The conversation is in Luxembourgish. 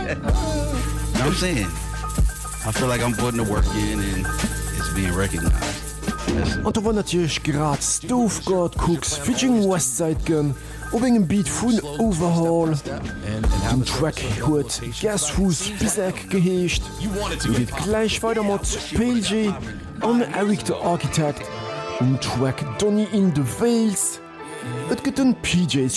know what I'm saying? I feel like I'm putting the work in and it's being recognized. Und da war natürlich gerade Stove God Cooks Fitching Westside gön, ob engem Beat von Overhaul. Den Track huet Gasfuß Bisek geheescht. Geht gleich weiter mit PLG und Eric the Architect. Track Donny in the Vales. Et gibt den PJs